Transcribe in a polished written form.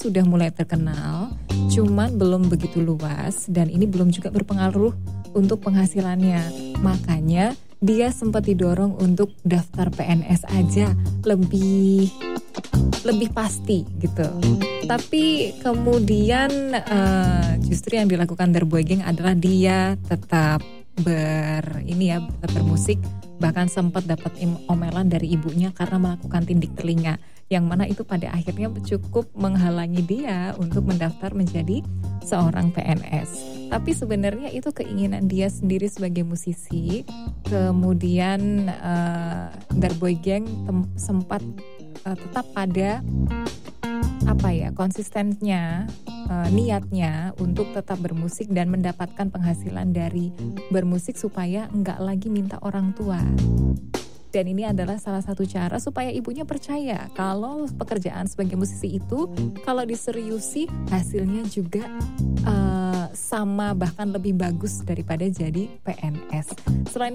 sudah mulai terkenal, cuman belum begitu luas dan ini belum juga berpengaruh untuk penghasilannya. Makanya dia sempat didorong untuk daftar PNS aja, lebih pasti gitu. Tapi kemudian justru yang dilakukan The Boy Gang adalah dia tetap tetap bermusik, bahkan sempat dapat omelan dari ibunya karena melakukan tindik telinga, yang mana itu pada akhirnya cukup menghalangi dia untuk mendaftar menjadi seorang PNS. Tapi sebenarnya itu keinginan dia sendiri sebagai musisi. Kemudian The Boy Gang sempat tetap pada konsistennya, niatnya untuk tetap bermusik dan mendapatkan penghasilan dari bermusik supaya enggak lagi minta orang tua. Dan ini adalah salah satu cara supaya ibunya percaya kalau pekerjaan sebagai musisi itu kalau diseriusi hasilnya juga sama bahkan lebih bagus daripada jadi PNS. Selain